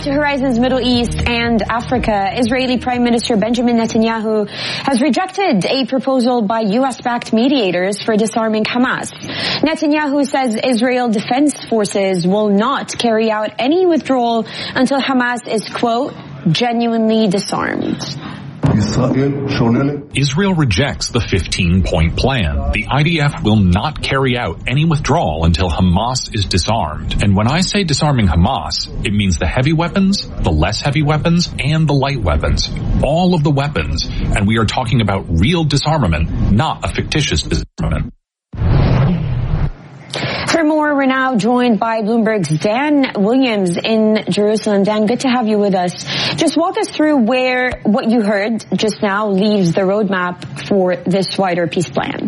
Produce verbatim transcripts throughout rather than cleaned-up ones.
to Horizons Middle East and Africa. Israeli Prime Minister Benjamin Netanyahu has rejected a proposal by U S-backed mediators for disarming Hamas. Netanyahu says Israel Defense Forces will not carry out any withdrawal until Hamas is, quote, genuinely disarmed. Israel rejects the fifteen-point plan. The I D F will not carry out any withdrawal until Hamas is disarmed. And when I say disarming Hamas, it means the heavy weapons, the less heavy weapons, and the light weapons. All of the weapons. And we are talking about real disarmament, not a fictitious disarmament. For more, we're now joined by Bloomberg's Dan Williams in Jerusalem. Dan, good to have you with us. Just walk us through where what you heard just now leaves the roadmap for this wider peace plan.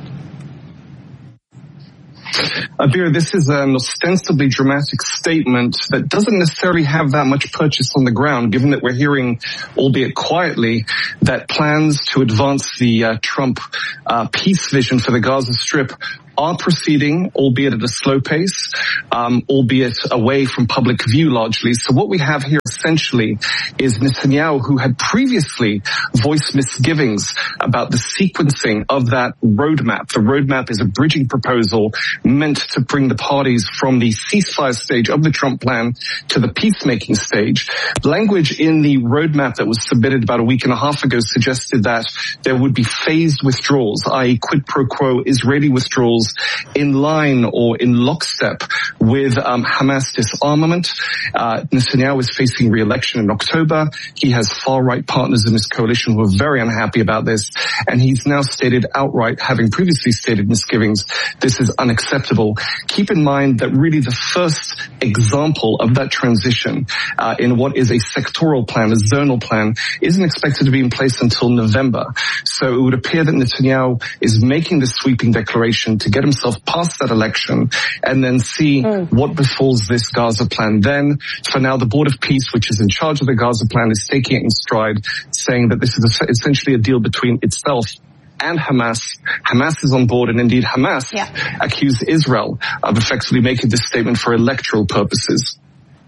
Abir, this is an ostensibly dramatic statement that doesn't necessarily have that much purchase on the ground, given that we're hearing, albeit quietly, that plans to advance the uh, Trump uh, peace vision for the Gaza Strip are proceeding, albeit at a slow pace, um, albeit away from public view largely. So what we have here essentially is Netanyahu, who had previously voiced misgivings about the sequencing of that roadmap. The roadmap is a bridging proposal meant to bring the parties from the ceasefire stage of the Trump plan to the peacemaking stage. Language in the roadmap that was submitted about a week and a half ago suggested that there would be phased withdrawals, that is quid pro quo Israeli withdrawals in line or in lockstep with um, Hamas disarmament. Uh, Netanyahu is facing re-election in October. He has far-right partners in his coalition who are very unhappy about this, and he's now stated outright, having previously stated misgivings, this is unacceptable. Keep in mind that really the first example of that transition uh, in what is a sectoral plan, a zonal plan, isn't expected to be in place until November. So it would appear that Netanyahu is making this sweeping declaration to get himself past that election and then see mm. what befalls this Gaza plan. Then, for now, the Board of Peace, which is in charge of the Gaza plan, is taking it in stride, saying that this is essentially a deal between itself and Hamas. Hamas is on board, and indeed Hamas yeah. accused Israel of effectively making this statement for electoral purposes.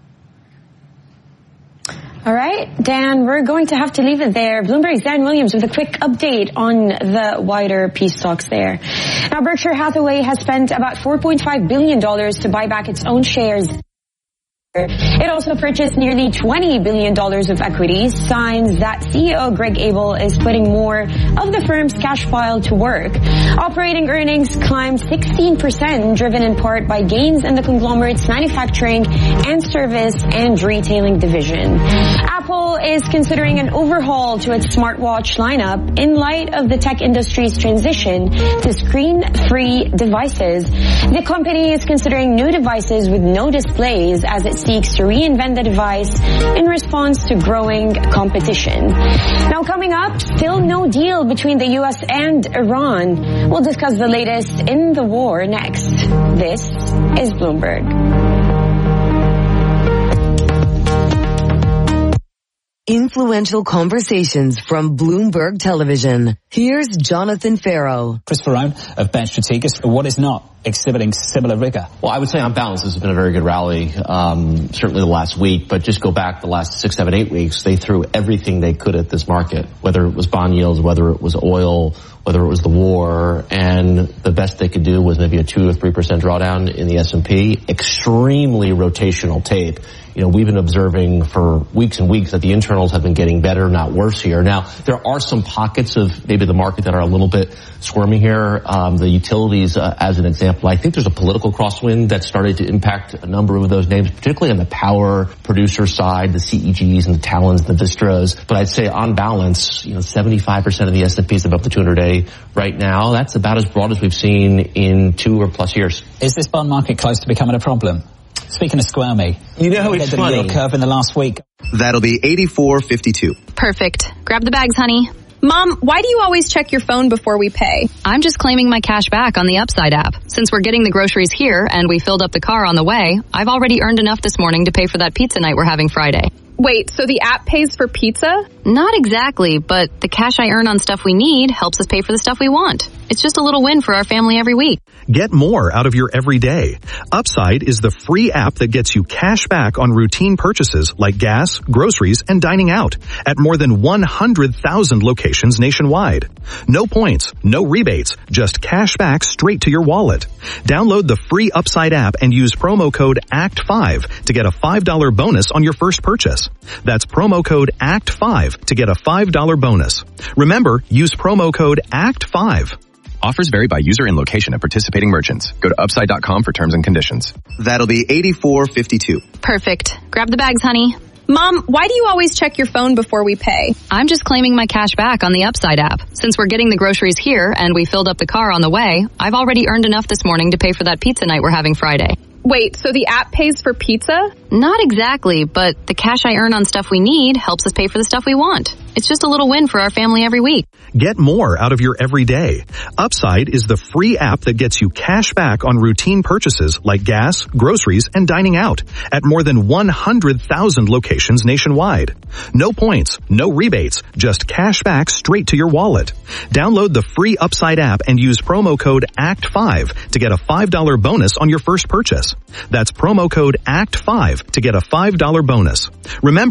All right, Dan, we're going to have to leave it there. Bloomberg's Dan Williams with a quick update on the wider peace talks there. Now, Berkshire Hathaway has spent about four point five billion dollars to buy back its own shares. It also purchased nearly twenty billion dollars of equities, signs that C E O Greg Abel is putting more of the firm's cash pile to work. Operating earnings climbed sixteen percent, driven in part by gains in the conglomerate's manufacturing and service and retailing division. Apple is considering an overhaul to its smartwatch lineup in light of the tech industry's transition to screen-free devices. The company is considering new devices with no displays as it seeks to reinvent the device in response to growing competition. Now coming up, still no deal between the U S and Iran. We'll discuss the latest in the war next. This is Bloomberg. Influential conversations from Bloomberg Television. Here's Jonathan Farrow. Christopher Rowan of Bench Strategics. What is not exhibiting similar rigor? Well, I would say on balance, this has been a very good rally, um, certainly the last week, but just go back the last six, seven, eight weeks, they threw everything they could at this market, whether it was bond yields, whether it was oil, whether it was the war, and the best they could do was maybe a two or three percent drawdown in the S and P. Extremely rotational tape. You know, we've been observing for weeks and weeks that the internals have been getting better, not worse here. Now, there are some pockets of maybe the market that are a little bit squirmy here. Um, the utilities, uh, as an example, I think there's a political crosswind that started to impact a number of those names, particularly on the power producer side, the C E Gs and the Talons and the Vistras. But I'd say on balance, you know, seventy-five percent of the S and P is above the two hundred day right now. That's about as broad as we've seen in two or plus years. Is this bond market close to becoming a problem? Speaking of squirmy, you know, it's the funny. yield curve in the last week. That'll be eighty-four fifty-two. Perfect. Grab the bags, honey. Mom, why do you always check your phone before we pay? I'm just claiming my cash back on the Upside app. Since we're getting the groceries here and we filled up the car on the way, I've already earned enough this morning to pay for that pizza night we're having Friday. Wait, so the app pays for pizza? Not exactly, but the cash I earn on stuff we need helps us pay for the stuff we want. It's just a little win for our family every week. Get more out of your everyday. Upside is the free app that gets you cash back on routine purchases like gas, groceries, and dining out at more than one hundred thousand locations nationwide. No points, no rebates, just cash back straight to your wallet. Download the free Upside app and use promo code A C T five to get a five dollars bonus on your first purchase. That's promo code A C T five to get a five dollars bonus. Remember, use promo code A C T five. Offers vary by user and location of participating merchants. Go to upside dot com for terms and conditions. That'll be eighty-four fifty-two. Perfect. Grab the bags, honey. Mom, why do you always check your phone before we pay? I'm just claiming my cash back on the Upside app. Since we're getting the groceries here and we filled up the car on the way, I've already earned enough this morning to pay for that pizza night we're having Friday. Wait, so the app pays for pizza? Not exactly, but the cash I earn on stuff we need helps us pay for the stuff we want. It's just a little win for our family every week. Get more out of your everyday. Upside is the free app that gets you cash back on routine purchases like gas, groceries, and dining out at more than one hundred thousand locations nationwide. No points, no rebates, just cash back straight to your wallet. Download the free Upside app and use promo code A C T five to get a five dollars bonus on your first purchase. That's promo code A C T five to get a five dollars bonus. Remember,